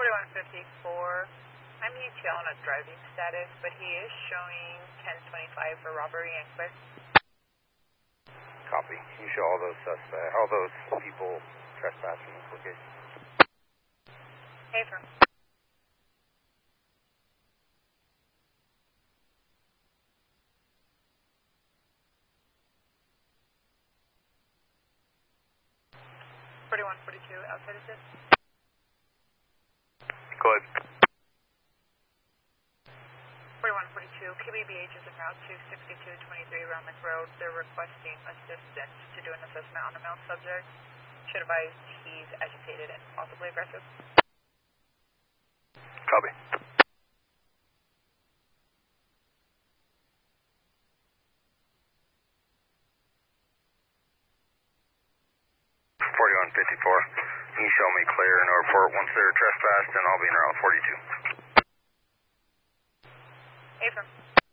4154. I'm UTL on a driving status, but he is showing 1025 for robbery and quit. Copy. You show all those all those people trespassing in this location. Hey, firm. Outside assist. Go ahead. 4142, KBBH is en route to 6223 Romick Road. They're requesting assistance to do an assessment on a male subject. Should advise he's agitated and possibly aggressive. Copy. 4154. Can you show me clear and report once they're trespassed, and I'll be in route 42. Hey, firm.